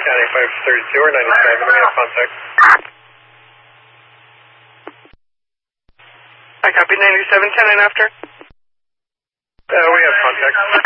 County 532 or 97, we have contact. I copy 97, 10 and after. We have contact.